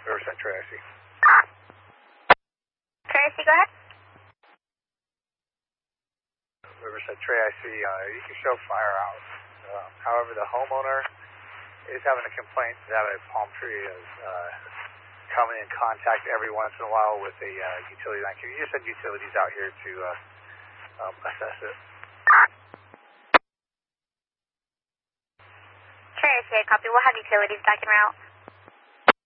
Riverside Tracy. Tracy, go ahead. Riverside Tracy, you can show fire out. However, the homeowner is having a complaint that a palm tree is coming in contact every once in a while with a utility line. Can you just send utilities out here to assess it? Tracy, copy. We'll have utilities back en route.